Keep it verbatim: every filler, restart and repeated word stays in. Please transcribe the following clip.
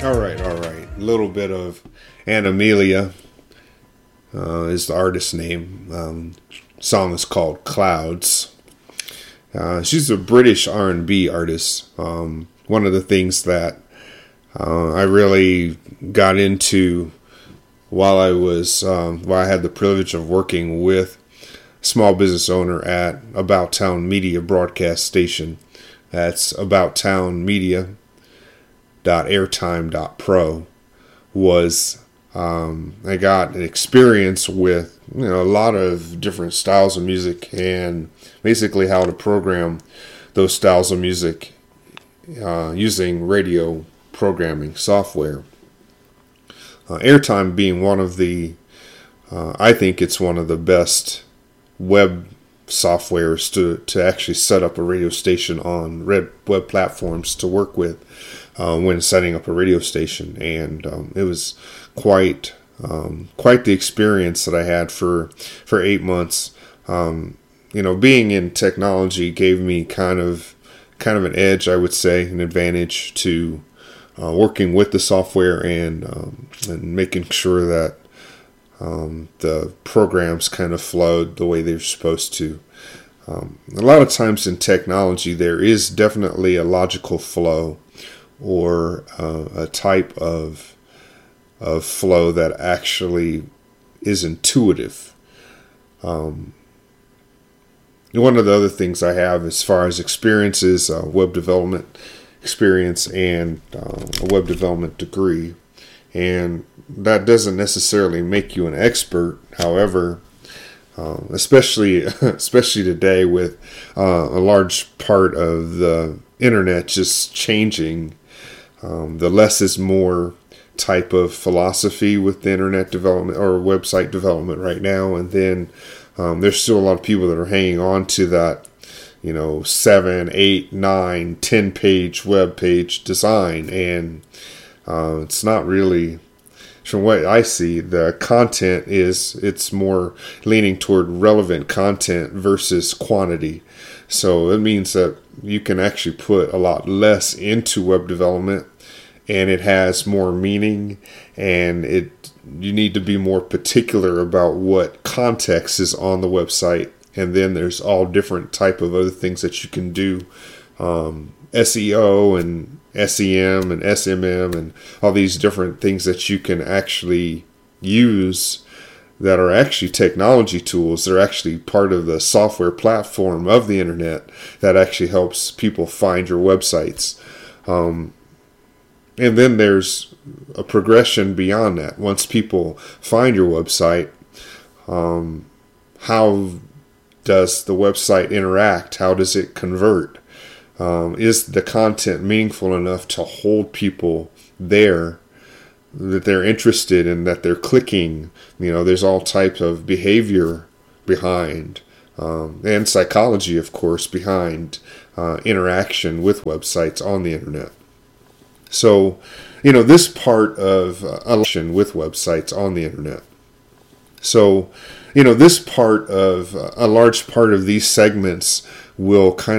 All right, all right. A little bit of Anamelia uh, is the artist's name. Um, song is called Clouds. Uh, she's a British R and B artist. Um, one of the things that uh, I really got into while I was um, while I had the privilege of working with a small business owner at About Town Media broadcast station. That's About Town Media dot airtime dot pro was um, I got an experience with you know a lot of different styles of music and basically how to program those styles of music uh, using radio programming software. Uh, Airtime being one of the, uh, I think it's one of the best web softwares to, to actually set up a radio station on web, web platforms to work with uh, when setting up a radio station. And um, it was quite um, quite the experience that I had for, for eight months. Um, you know, being in technology gave me kind of kind of an edge, I would say, an advantage to uh, working with the software and um, and making sure that um, the programs kind of flowed the way they're supposed to. Um, a lot of times in technology, there is definitely a logical flow or uh, a type of of flow that actually is intuitive. Um, One of the other things I have as far as experience is uh, web development experience and uh, a web development degree. And that doesn't necessarily make you an expert. However, uh, especially especially today with uh, a large part of the internet just changing, um, the less is more type of philosophy with the internet development or website development right now. And then Um, there's still a lot of people that are hanging on to that, you know, seven, eight, nine, ten page web page design. And uh, it's not really, from what I see, the content is, it's more leaning toward relevant content versus quantity. So it means that you can actually put a lot less into web development and it has more meaning, and it you need to be more particular about what context is on the website. And then there's all different type of other things that you can do, um, S E O and S E M and S M M and all these different things that you can actually use that are actually technology tools. They're actually part of the software platform of the internet that actually helps people find your websites. Um, And then there's a progression beyond that. Once people find your website, um, how does the website interact? How does it convert? Um, is the content meaningful enough to hold people there, that they're interested in, that they're clicking? You know, there's all types of behavior behind, um, and psychology, of course, behind uh, interaction with websites on the internet. So, you know, this part of uh, election with websites on the internet. So, you know, this part of uh, a large part of these segments will kind of